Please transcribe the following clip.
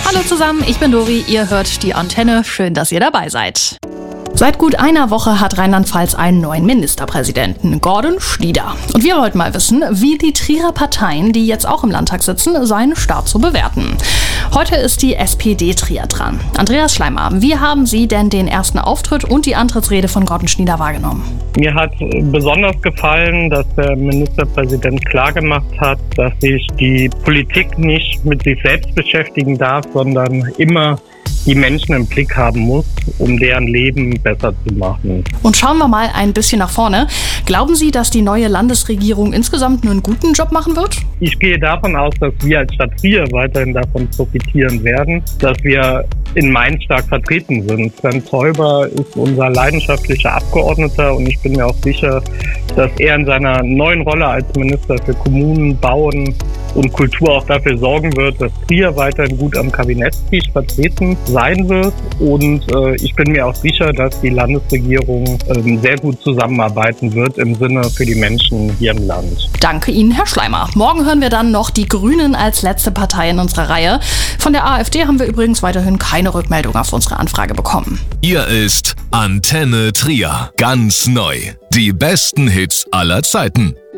Hallo zusammen, ich bin Dori, ihr hört die Antenne. Schön, dass ihr dabei seid. Seit gut einer Woche hat Rheinland-Pfalz einen neuen Ministerpräsidenten, Gordon Schnieder. Und wir wollten mal wissen, wie die Trierer Parteien, die jetzt auch im Landtag sitzen, seinen Start so bewerten. Heute ist die SPD Trier dran. Andreas Schleimer, wie haben Sie denn den ersten Auftritt und die Antrittsrede von Gordon Schnieder wahrgenommen? Mir hat besonders gefallen, dass der Ministerpräsident klargemacht hat, dass sich die Politik nicht mit sich selbst beschäftigen darf, sondern immer die Menschen im Blick haben muss, um deren Leben besser zu machen. Und schauen wir mal ein bisschen nach vorne. Glauben Sie, dass die neue Landesregierung insgesamt einen guten Job machen wird? Ich gehe davon aus, dass wir als Stadt Trier weiterhin davon profitieren werden, dass wir in Mainz stark vertreten sind. Sven Zeuber ist unser leidenschaftlicher Abgeordneter und ich bin mir auch sicher, dass er in seiner neuen Rolle als Minister für Kommunen, Bauen und Kultur auch dafür sorgen wird, dass Trier weiterhin gut am Kabinettstisch vertreten sein wird. Und ich bin mir auch sicher, dass die Landesregierung sehr gut zusammenarbeiten wird im Sinne für die Menschen hier im Land. Danke Ihnen, Herr Schleimer. Morgen hören wir dann noch die Grünen als letzte Partei in unserer Reihe. Von der AfD haben wir übrigens weiterhin keine Rückmeldung auf unsere Anfrage bekommen. Hier ist Antenne Trier. Ganz neu. Die besten Hits aller Zeiten.